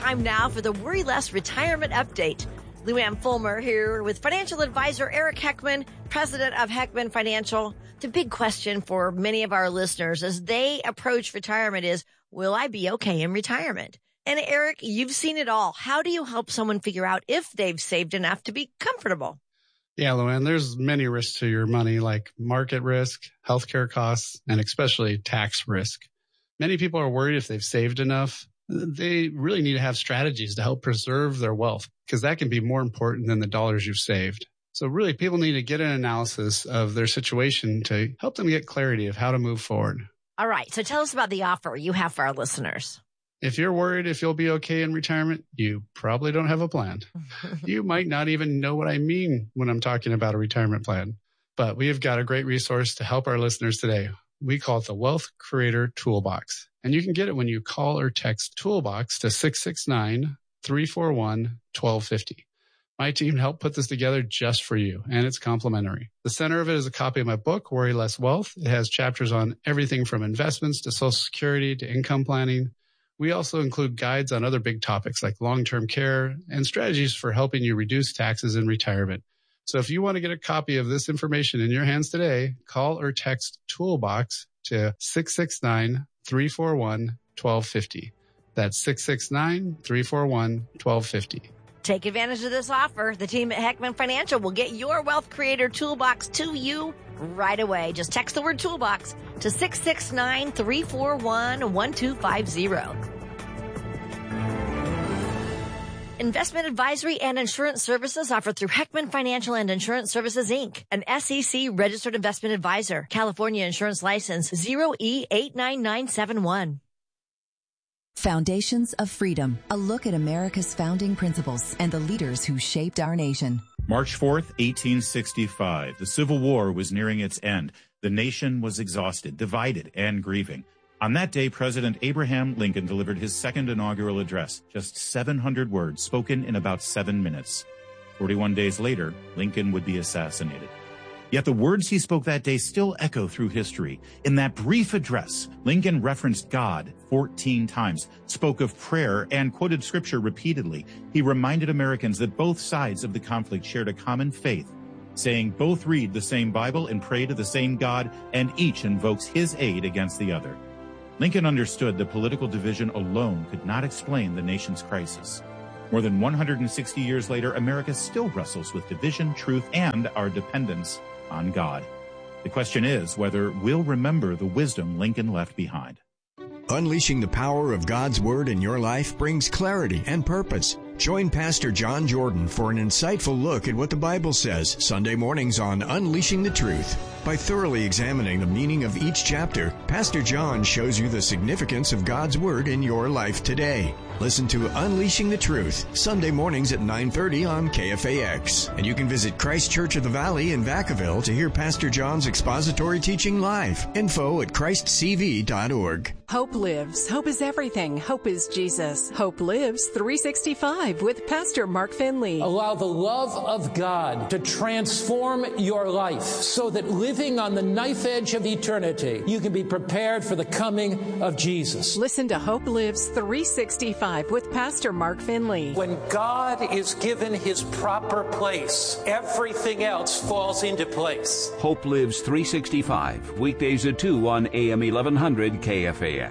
time now for the Worry Less Retirement Update. Luann Fulmer here with financial advisor Eric Heckman, president of Heckman Financial. The big question for many of our listeners as they approach retirement is, will I be okay in retirement? And Eric, you've seen it all. How do you help someone figure out if they've saved enough to be comfortable? Yeah, Luann, there's many risks to your money, like market risk, healthcare costs, and especially tax risk. Many people are worried if they've saved enough. They really need to have strategies to help preserve their wealth, because that can be more important than the dollars you've saved. So really, people need to get an analysis of their situation to help them get clarity of how to move forward. All right. So tell us about the offer you have for our listeners. If you're worried if you'll be okay in retirement, you probably don't have a plan. You might not even know what I mean when I'm talking about a retirement plan. But we have got a great resource to help our listeners today. We call it the Wealth Creator Toolbox. And you can get it when you call or text Toolbox to 669-341-1250. My team helped put this together just for you, and it's complimentary. The center of it is a copy of my book, Worry Less Wealth. It has chapters on everything from investments to Social Security to income planning. We also include guides on other big topics like long-term care and strategies for helping you reduce taxes in retirement. So if you want to get a copy of this information in your hands today, call or text Toolbox to 669-341-1250. That's 669-341-1250. Take advantage of this offer. The team at Heckman Financial will get your Wealth Creator Toolbox to you right away. Just text the word Toolbox to 669-341-1250. Investment advisory and insurance services offered through Heckman Financial and Insurance Services, Inc., an SEC-registered investment advisor. California Insurance License 0E89971. Foundations of Freedom, a look at America's founding principles and the leaders who shaped our nation. March 4th, 1865. The Civil War was nearing its end. The nation was exhausted, divided, and grieving. On that day, President Abraham Lincoln delivered his second inaugural address, just 700 words spoken in about 7 minutes. 41 days later, Lincoln would be assassinated. Yet the words he spoke that day still echo through history. In that brief address, Lincoln referenced God 14 times, spoke of prayer, and quoted scripture repeatedly. He reminded Americans that both sides of the conflict shared a common faith, saying both read the same Bible and pray to the same God, and each invokes his aid against the other. Lincoln understood that political division alone could not explain the nation's crisis. More than 160 years later, America still wrestles with division, truth, and our dependence on God. The question is whether we'll remember the wisdom Lincoln left behind. Unleashing the power of God's Word in your life brings clarity and purpose. Join Pastor John Jordan for an insightful look at what the Bible says Sunday mornings on Unleashing the Truth. By thoroughly examining the meaning of each chapter, Pastor John shows you the significance of God's Word in your life today. Listen to Unleashing the Truth, Sunday mornings at 9:30 on KFAX. And you can visit Christ Church of the Valley in Vacaville to hear Pastor John's expository teaching live. Info at christcv.org. Hope lives. Hope is everything. Hope is Jesus. Hope lives 365 with Pastor Mark Finley. Allow the love of God to transform your life so that living on the knife edge of eternity, you can be prepared for the coming of Jesus. Listen to Hope Lives 365 with Pastor Mark Finley. When God is given his proper place, everything else falls into place. Hope Lives 365, weekdays at 2 on AM 1100 KFAX.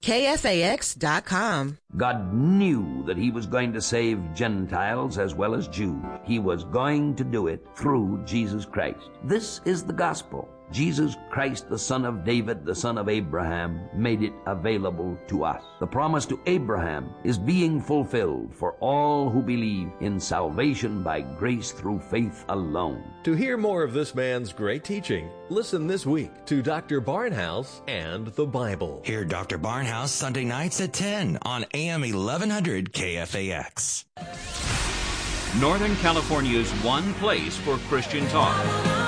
KFAX.com. God knew that he was going to save Gentiles as well as Jews. He was going to do it through Jesus Christ. This is the gospel. Jesus Christ, the son of David, the son of Abraham, made it available to us. The promise to Abraham is being fulfilled for all who believe in salvation by grace through faith alone. To hear more of this man's great teaching, listen this week to Dr. Barnhouse and the Bible. Hear Dr. Barnhouse Sunday nights at 10 on AM 1100 KFAX. Northern California's one place for Christian talk.